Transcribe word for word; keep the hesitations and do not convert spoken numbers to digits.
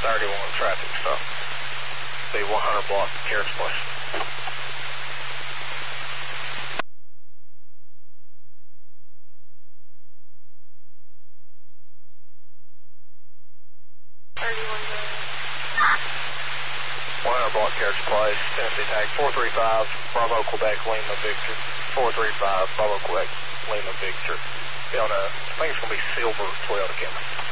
thirty-one traffic stop. B one hundred block, Carrots Place. thirty-one one hundred block, Carrots Place, Tennessee tag four three five, Bravo, Quebec, Lima, Victor. four three five, Bravo, Quebec, Lima, Victor. Be on a, I think it's going to be silver Toyota Camry.